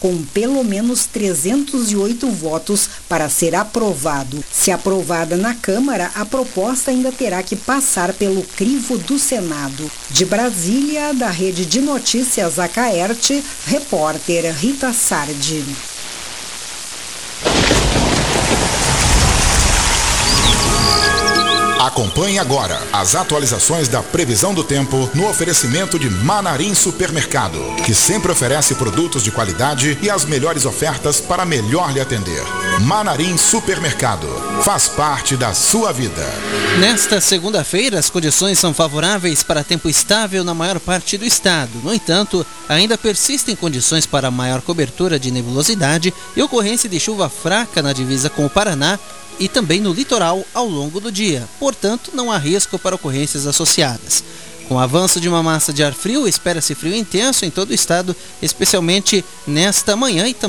com pelo menos 308 votos para ser aprovado. Se aprovada na Câmara, a proposta ainda terá que passar pelo crivo do Senado. De Brasília, da Rede de Notícias Acaerte, repórter Rita Sardi. Acompanhe agora as atualizações da previsão do tempo no oferecimento de Manarim Supermercado, que sempre oferece produtos de qualidade e as melhores ofertas para melhor lhe atender. Manarim Supermercado, faz parte da sua vida. Nesta segunda-feira, as condições são favoráveis para tempo estável na maior parte do estado. No entanto, ainda persistem condições para maior cobertura de nebulosidade e ocorrência de chuva fraca na divisa com o Paraná e também no litoral ao longo do dia. Portanto, não há risco para ocorrências associadas. Com o avanço de uma massa de ar frio, espera-se frio intenso em todo o estado, especialmente nesta manhã e também